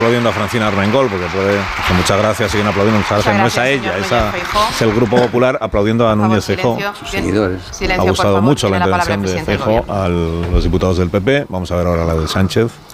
Aplaudiendo a Francina Armengol, porque hace muchas gracias, siguen aplaudiendo, muchas gracias, no es a ella, es el Grupo Popular aplaudiendo a Núñez Feijóo. Sus seguidores. Ha gustado mucho la intervención de Feijóo a los diputados del PP. Vamos a ver ahora la de Sánchez.